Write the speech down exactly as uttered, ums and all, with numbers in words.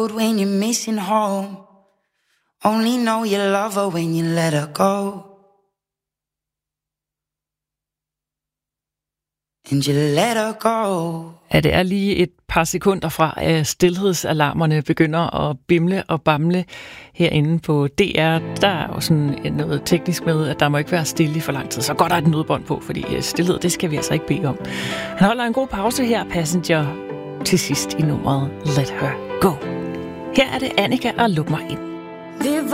When you're missing home, only know you love her when you let her go. And you let her go. Ja, det er lige et par sekunder fra, at stilhedsalarmerne begynder at bimle og bamle herinde på D R. Der er jo sådan noget teknisk med, at der må ikke være stille i for lang tid. Så godt er et nødbånd på, fordi stillhed, det skal vi altså ikke bede om. Han holder en god pause her, Passenger, til sidst i nummeret Let Her Go. Her er det Annika og Luk mig ind.